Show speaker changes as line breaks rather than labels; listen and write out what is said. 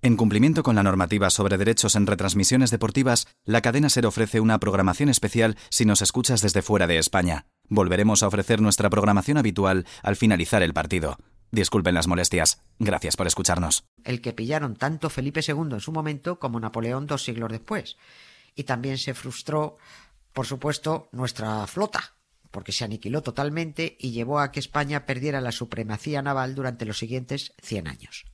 En cumplimiento con la normativa sobre derechos en retransmisiones deportivas, la cadena SER ofrece una programación especial si nos escuchas desde fuera de España. Volveremos a ofrecer nuestra programación habitual al finalizar el partido. Disculpen las molestias. Gracias por escucharnos.
El que pillaron tanto Felipe II en su momento como Napoleón 2 siglos después. Y también se frustró, por supuesto, nuestra flota, porque se aniquiló totalmente y llevó a que España perdiera la supremacía naval durante los siguientes 100 años.